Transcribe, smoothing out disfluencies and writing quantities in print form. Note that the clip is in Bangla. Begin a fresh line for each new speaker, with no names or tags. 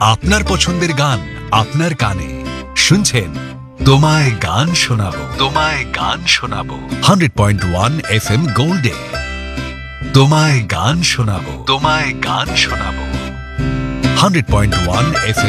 আপনার পছন্দের গান আপনার কানে শুনছেন তোমায় গান শোনাবো, তোমায় গান শোনাবো 100.1 FM গোল্ডে। তোমায় গান শোনাবো, তোমায় গান শোনাবো 100.1 FM